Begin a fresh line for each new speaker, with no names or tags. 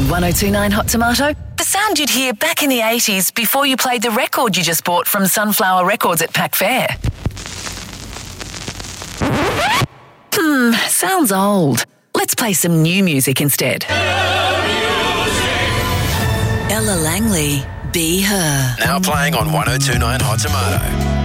1029 Hot Tomato. The sound you'd hear back in the 80s before you played the record you just bought from Sunflower Records at Pack Fair. Sounds old. Let's play some new music instead. Ella Langley, Be Her.
Now playing on 1029 Hot Tomato.